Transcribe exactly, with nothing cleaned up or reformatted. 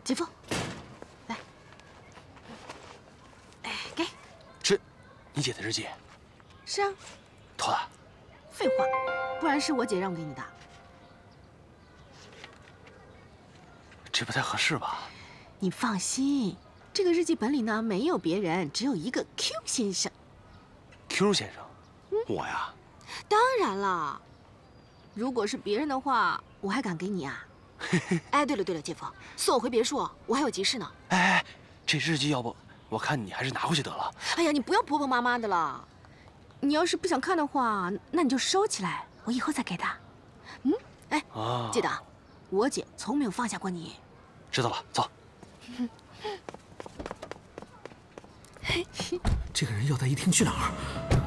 姐夫，来，哎，给。 这，你姐的日记？ 是啊。 偷的？ 废话，不然是我姐让给你的。 这不太合适吧？ 你放心，这个日记本里呢没有别人，只有一个 Q 先生。 Q 先生，嗯、我呀？ 当然了，如果是别人的话，我还敢给你啊？哎，对了对了，姐夫，送我回别墅，我还有急事呢。 哎哎，这日记要不我看你还是拿回去得了。 哎呀，你不要婆婆妈妈的了。你要是不想看的话，那你就收起来，我以后再给她。嗯，哎，啊、记得，我姐从没有放下过你。 知道了，走。 这个人要带一听去哪儿？